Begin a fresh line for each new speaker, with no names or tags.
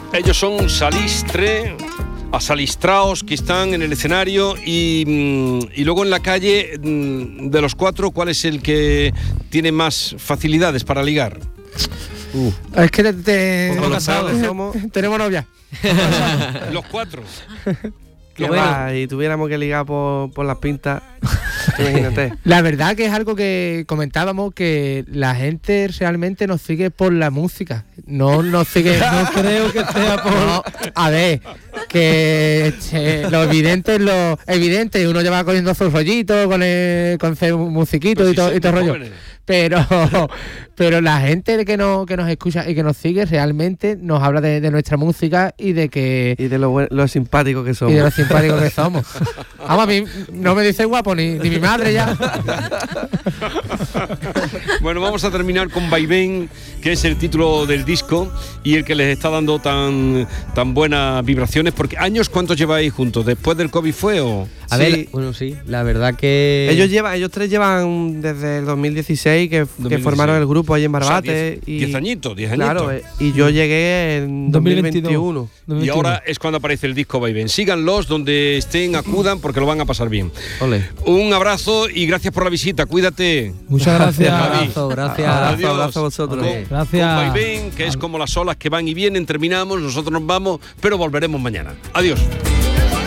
Ellos son Salistre, asalistraos, que están en el escenario y luego en la calle, de los cuatro, ¿cuál es el que tiene más facilidades para ligar?
Es que tenemos novia.
Los cuatro.
Y tuviéramos que ligar por las pintas, imagínate.
La verdad que es algo que comentábamos, que la gente realmente nos sigue por la música. No nos sigue, no creo que sea por... No, a ver, que lo evidente es lo evidente. Uno lleva cogiendo sus rollitos con su musiquito y todo rollo. Pero la gente que nos escucha y que nos sigue realmente nos habla de nuestra música y de que...
Y de lo simpáticos que somos.
Y de lo simpáticos que somos. Vamos, a mí no me dice guapo ni mi madre ya.
Bueno, vamos a terminar con Vaivén, que es el título del disco y el que les está dando tan buenas vibraciones. Porque ¿años cuántos lleváis juntos? ¿Después del COVID fue o...?
A ver, bueno, sí, la verdad que...
Ellos tres llevan desde el 2016 que formaron el grupo allí en Barbate.
O sea, 10 añitos.
Claro, y yo llegué en 2021.
Y ahora es cuando aparece el disco Vaivén. Síganlos donde estén, acudan, porque lo van a pasar bien.
Ole.
Un abrazo y gracias por la visita. Cuídate.
Muchas gracias.
Gracias.
Adiós.
Abrazo a vosotros.
Gracias.
Con Vaivén, que es como las olas que van y vienen. Terminamos, nosotros nos vamos, pero volveremos mañana. Adiós.